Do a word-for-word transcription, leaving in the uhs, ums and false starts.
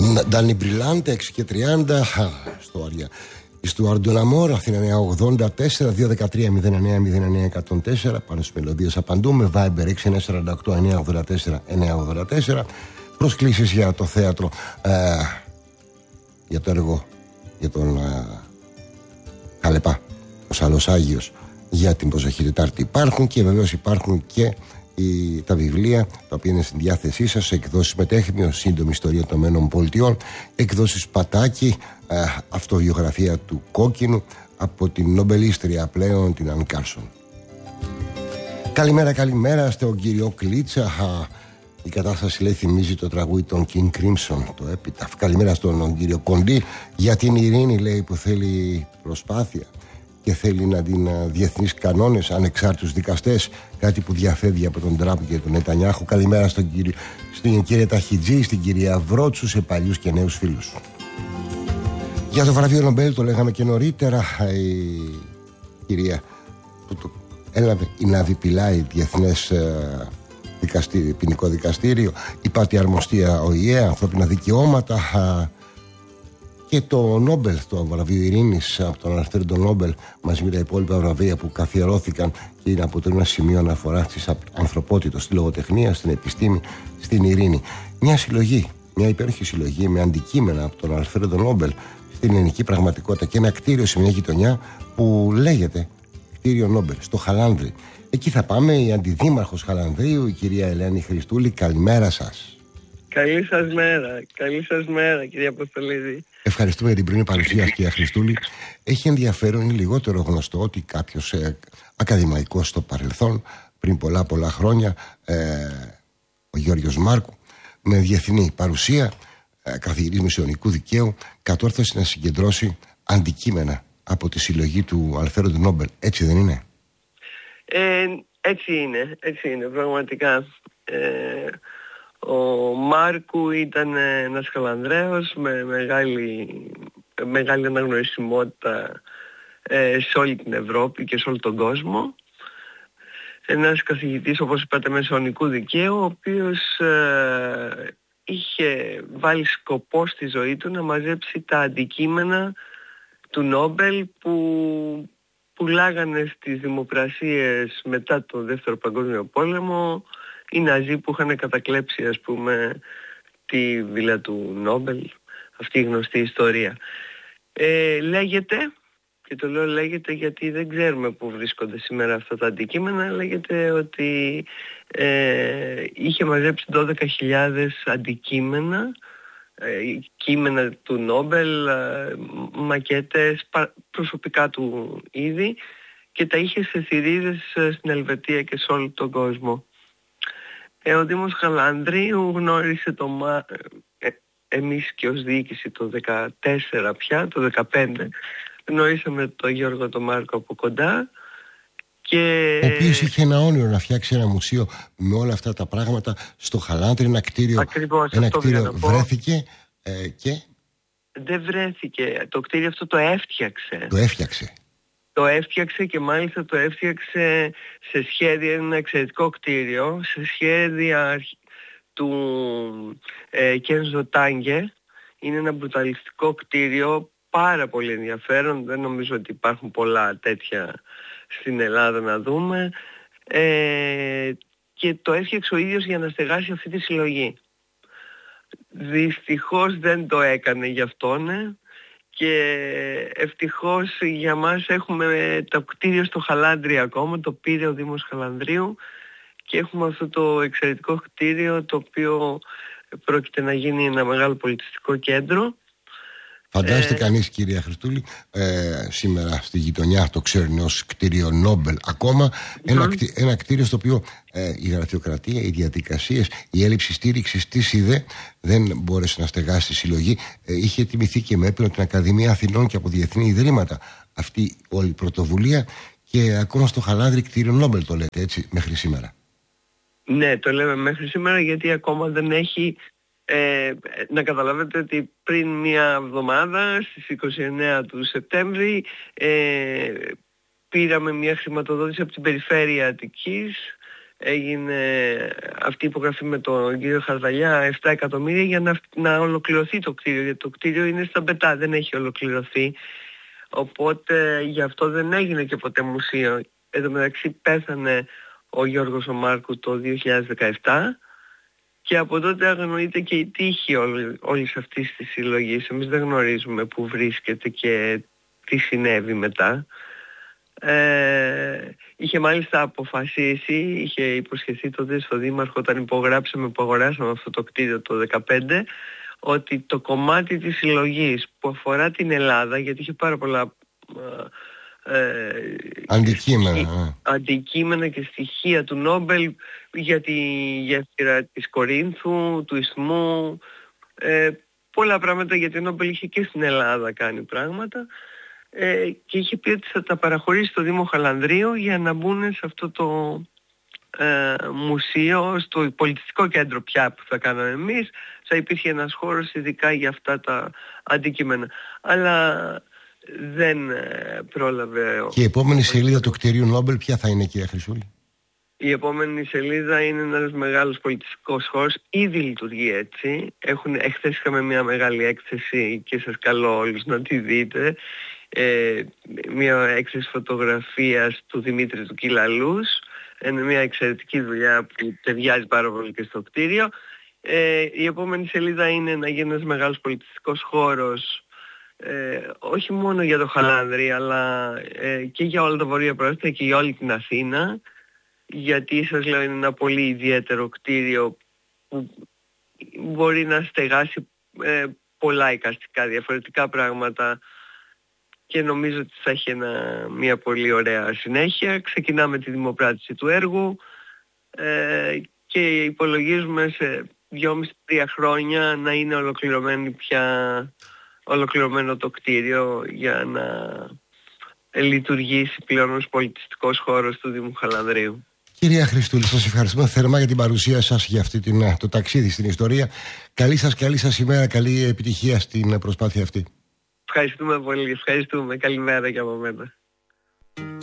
Ντάνι Μπριλάντε έξι και τριάντα στο Άρια. Στο Αρντοναμόρ, Αθήνα εννιά ογδόντα τέσσερα δύο δεκατρία μηδέν εννιά μηδέν εννιά εκατόν τέσσερα. Πάνω στις μελωδίες απαντούμε. Viber έξι εννιά τέσσερα οκτώ εννιά ογδόντα τέσσερα εννιά ογδόντα τέσσερα. Προσκλήσεις για το θέατρο, ε, για το έργο, για τον ε, Καλεπά, ο Σαλός Άγιος, για την προσεχή Τετάρτη υπάρχουν, και βεβαίως υπάρχουν και η, τα βιβλία τα οποία είναι στην διάθεσή σας, εκδόσεις Μετέχμιο, σύντομη ιστορία των Μένων Πολιτειών, εκδόσεις Πατάκη, ε, αυτοβιογραφία του Κόκκινου από την νομπελίστρια πλέον, την Αν Κάρσον. Καλημέρα, καλημέρα στον κύριο Κλίτσα. Η κατάσταση, λέει, θυμίζει το τραγούδι των King Crimson, το Epitaph. Καλημέρα στον κύριο Κοντή, για την ειρήνη, λέει, που θέλει προσπάθεια και θέλει να την διεθνείς κανόνες, ανεξάρτητους δικαστές, κάτι που διαφεύγει από τον Τραμπ και τον Νετανιάχου. Καλημέρα στον κύριο, στην κυρία Ταχιτζή, στην κυρία Βρότσου, σε παλιούς και νέους φίλους. Για το βραβείο Νομπέλ, το λέγαμε και νωρίτερα, η κυρία που το έλαβε, η Νάβη Πιλάη, διεθνές ε, δικαστήριο, ποινικό δικαστήριο, η Πάτη Αρμοστία ΟΗΕ, ανθρώπινα δικαιώματα, α, και το Νόμπελ, το βραβείο Ειρήνης από τον Αλφρέντο Νόμπελ, μαζί με τα υπόλοιπα βραβεία που καθιερώθηκαν και είναι αποτελούν ένα σημείο αναφορά της ανθρωπότητας, στη λογοτεχνία, στην επιστήμη, στην ειρήνη. Μια συλλογή, μια υπέροχη συλλογή με αντικείμενα από τον Αλφρέντο Νόμπελ στην ελληνική πραγματικότητα και ένα κτίριο σε μια γειτονιά που λέγεται κτίριο Νόμπελ, στο Χαλάνδρι. Εκεί θα πάμε. Η αντιδήμαρχος Χαλανδρίου, η κυρία Ελένη Χριστούλη. Καλημέρα σας. Καλή σας μέρα. Καλή σας μέρα, κυρία Αποστολίδη. Ευχαριστούμε για την πρωινή παρουσία, κυρία Χριστούλη. Έχει ενδιαφέρον, είναι λιγότερο γνωστό, ότι κάποιος ε, ακαδημαϊκός στο παρελθόν, πριν πολλά πολλά χρόνια, ε, ο Γιώργος Μάρκου, με διεθνή παρουσία, ε, καθηγητής μεσαιωνικού δικαίου, κατόρθωσε να συγκεντρώσει αντικείμενα από τη συλλογή του Αλφρέντο Νόμπελ. Έτσι δεν είναι? Ε, έτσι είναι, έτσι είναι πραγματικά. Ε, ο Μάρκου ήταν ένας Χαλανδρέος με μεγάλη, μεγάλη αναγνωρισιμότητα ε, σε όλη την Ευρώπη και σε όλο τον κόσμο. Ένας καθηγητής, όπως είπατε, μεσαιωνικού δικαίου, ο οποίος ε, είχε βάλει σκοπό στη ζωή του να μαζέψει τα αντικείμενα του Νόμπελ που πουλάγανε στις δημοκρασίες μετά το Δεύτερο Παγκόσμιο Πόλεμο οι Ναζί που είχαν κατακλέψει, ας πούμε, τη βίλα του Νόμπελ, αυτή η γνωστή ιστορία. Ε, λέγεται, και το λέω λέγεται γιατί δεν ξέρουμε πού βρίσκονται σήμερα αυτά τα αντικείμενα, λέγεται ότι ε, είχε μαζέψει δώδεκα χιλιάδες αντικείμενα, ε, κείμενα του Νόμπελ, ε, μακέτες, προσωπικά του είδη, και τα είχε σε θηρίδες στην Ελβετία και σε όλο τον κόσμο. Ε, ο Δήμος Χαλανδρίου γνώρισε το Μα... ε, εμείς και ως διοίκηση το δεκατέσσερα πια, το δεκαπέντε, γνωρίσαμε τον Γιώργο τον Μάρκο από κοντά. Και... ο οποίος είχε ένα όνειρο να φτιάξει ένα μουσείο με όλα αυτά τα πράγματα στο Χαλάνδρι, ένα κτίριο. Ακριβώς, ένα κτίριο βρέθηκε ε, και... Δεν βρέθηκε, το κτίριο αυτό το έφτιαξε. Το έφτιαξε. Το έφτιαξε και μάλιστα το έφτιαξε σε σχέδια, ένα εξαιρετικό κτίριο, σε σχέδια του ε, Κένζο Τάγκε. Είναι ένα μπρουταλιστικό κτίριο, πάρα πολύ ενδιαφέρον, δεν νομίζω ότι υπάρχουν πολλά τέτοια στην Ελλάδα να δούμε, ε, και το έφτιαξε ο ίδιος για να στεγάσει αυτή τη συλλογή. Δυστυχώς δεν το έκανε γι' αυτόν, ναι. Και ευτυχώς για μας έχουμε το κτίριο στο Χαλάνδρι ακόμα, το πήρε ο Δήμος Χαλανδρίου και έχουμε αυτό το εξαιρετικό κτίριο το οποίο πρόκειται να γίνει ένα μεγάλο πολιτιστικό κέντρο. Φαντάζεται ε... κανείς, κυρία Χριστούλη, ε, σήμερα στη γειτονιά το ξέρουν ως κτίριο Νόμπελ ακόμα, mm. ένα, κτί, ένα κτίριο στο οποίο ε, η γραφειοκρατία, οι διαδικασίες, η έλλειψη στήριξης της ΙΔΕ δεν μπόρεσε να στεγάσει τη συλλογή. Ε, είχε τιμηθεί και με έπαινο την Ακαδημία Αθηνών και από διεθνή ιδρύματα αυτή όλη η πρωτοβουλία, και ακόμα στο Χαλάνδρι κτίριο Νόμπελ το λέτε, έτσι, μέχρι σήμερα? Ναι, το λέμε μέχρι σήμερα γιατί ακόμα δεν έχει... Ε, να καταλάβετε ότι πριν μία εβδομάδα, στις είκοσι εννέα του Σεπτέμβρη, ε, πήραμε μία χρηματοδότηση από την Περιφέρεια Αττικής έγινε αυτή η υπογραφή με τον κύριο Χαρδαλιά, επτά εκατομμύρια για να, να ολοκληρωθεί το κτίριο, γιατί το κτίριο είναι στα πετά, δεν έχει ολοκληρωθεί, οπότε γι' αυτό δεν έγινε και ποτέ μουσείο. Εν τω μεταξύ πέθανε ο Γιώργος ο Μάρκου το δύο χιλιάδες δεκαεπτά και από τότε αγνοείται και η τύχη όλη, όλης αυτής της συλλογής. Εμείς δεν γνωρίζουμε πού βρίσκεται και τι συνέβη μετά. Ε, είχε μάλιστα αποφασίσει, είχε υποσχεθεί τότε στο Δήμαρχο όταν υπογράψαμε που αγοράσαμε αυτό το κτίριο το δύο χιλιάδες δεκαπέντε, ότι το κομμάτι της συλλογής που αφορά την Ελλάδα, γιατί είχε πάρα πολλά ε, αντικείμενα, στοιχεία, αντικείμενα και στοιχεία του Νόμπελ για τη γέφυρα της Κορίνθου, του Ισθμού, ε, πολλά πράγματα, γιατί ο Νόμπελ είχε και στην Ελλάδα κάνει πράγματα. Ε, και είχε πει ότι θα τα παραχωρήσει στο Δήμο Χαλανδρίου για να μπουν σε αυτό το ε, μουσείο, στο πολιτιστικό κέντρο πια που θα κάναμε εμείς. Θα υπήρχε ένας χώρος ειδικά για αυτά τα αντικείμενα. Αλλά δεν ε, πρόλαβε. Και η επόμενη σελίδα του κτηρίου Νόμπελ ποια θα είναι, κυρία Χρυσούλη? Η επόμενη σελίδα είναι ένας μεγάλος πολιτιστικός χώρος, ήδη λειτουργεί έτσι. Έχουν, εχθές είχαμε μια μεγάλη έκθεση και σας καλώ όλους να τη δείτε. Ε, μια έκθεση φωτογραφίας του Δημήτρη του Κυλαλούς. Είναι μια εξαιρετική δουλειά που ταιριάζει πάρα πολύ και στο κτίριο. Ε, η επόμενη σελίδα είναι να γίνει ένας μεγάλος πολιτιστικός χώρος, ε, όχι μόνο για το Χαλάνδρη, αλλά ε, και για όλα τα βορεία προάστια και για όλη την Αθήνα, γιατί σας λέω είναι ένα πολύ ιδιαίτερο κτίριο που μπορεί να στεγάσει ε, πολλά εικαστικά διαφορετικά πράγματα και νομίζω ότι θα έχει ένα, μια πολύ ωραία συνέχεια. Ξεκινάμε τη δημοπράτηση του έργου ε, και υπολογίζουμε σε δυόμιση τρία χρόνια να είναι ολοκληρωμένη πια, ολοκληρωμένο το κτίριο για να λειτουργήσει πλέον ως πολιτιστικός χώρος του Δήμου Χαλανδρίου. Κυρία Χριστούλη, σας ευχαριστούμε θερμά για την παρουσία σας, για αυτή την, το ταξίδι στην ιστορία. Καλή σας, καλή σας ημέρα, καλή επιτυχία στην προσπάθεια αυτή. Ευχαριστούμε πολύ, ευχαριστούμε. Καλημέρα και από μένα.